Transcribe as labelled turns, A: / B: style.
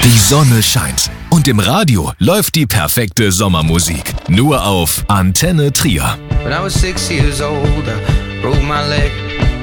A: Die Sonne scheint und im Radio läuft die perfekte Sommermusik. Nur auf Antenne Trier.
B: When I was 6 years old, I broke my leg.